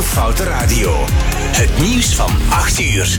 Foute Radio. Het nieuws van 8 uur.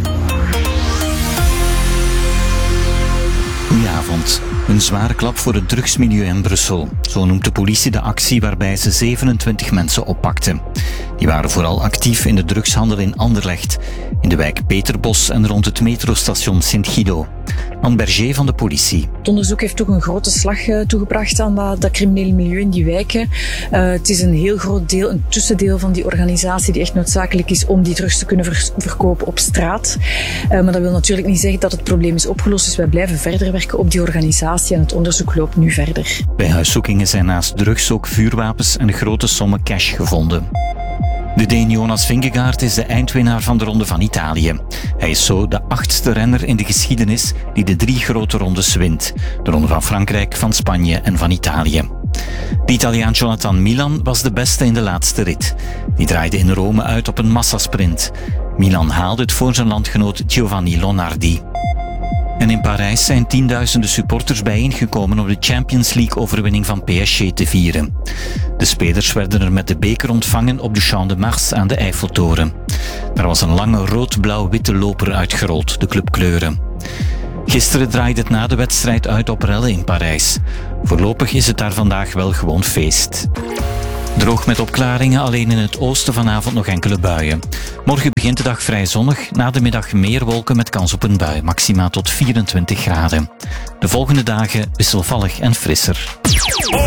Goedenavond. Een zware klap voor het drugsmilieu in Brussel. Zo noemt de politie de actie waarbij ze 27 mensen oppakten. Die waren vooral actief in de drugshandel in Anderlecht, in de wijk Peterbos en rond het metrostation Sint-Guido. Anne Berger van de politie. Het onderzoek heeft toch een grote slag toegebracht aan dat criminele milieu in die wijken. Het is een heel groot deel, een tussendeel van die organisatie die echt noodzakelijk is om die drugs te kunnen verkopen op straat. Maar dat wil natuurlijk niet zeggen dat het probleem is opgelost. Dus wij blijven verder werken op die organisatie en het onderzoek loopt nu verder. Bij huiszoekingen zijn naast drugs ook vuurwapens en grote sommen cash gevonden. De Deen Jonas Vingegaard is de eindwinnaar van de Ronde van Italië. Hij is zo de 8e renner in de geschiedenis die de 3 grote rondes wint. De Ronde van Frankrijk, van Spanje en van Italië. De Italiaan Jonathan Milan was de beste in de laatste rit. Die draaide in Rome uit op een massasprint. Milan haalde het voor zijn landgenoot Giovanni Lonardi. En in Parijs zijn tienduizenden supporters bijeengekomen om de Champions League-overwinning van PSG te vieren. De spelers werden er met de beker ontvangen op de Champ de Mars aan de Eiffeltoren. Daar was een lange rood-blauw-witte loper uitgerold, de clubkleuren. Gisteren draaide het na de wedstrijd uit op rellen in Parijs. Voorlopig is het daar vandaag wel gewoon feest. Droog met opklaringen, alleen in het oosten vanavond nog enkele buien. Morgen begint de dag vrij zonnig, na de middag meer wolken met kans op een bui, maxima tot 24 graden. De volgende dagen wisselvallig en frisser.